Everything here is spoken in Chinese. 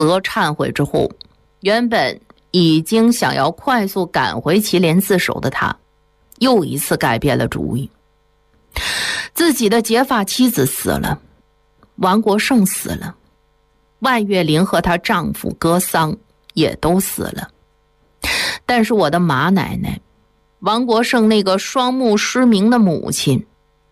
忏悔之后，原本已经想要快速赶回祁连自首的他，又一次改变了主意。自己的结发妻子死了，王国胜死了，万月玲和她丈夫戈桑也都死了。但是我的马奶奶，王国胜那个双目失明的母亲，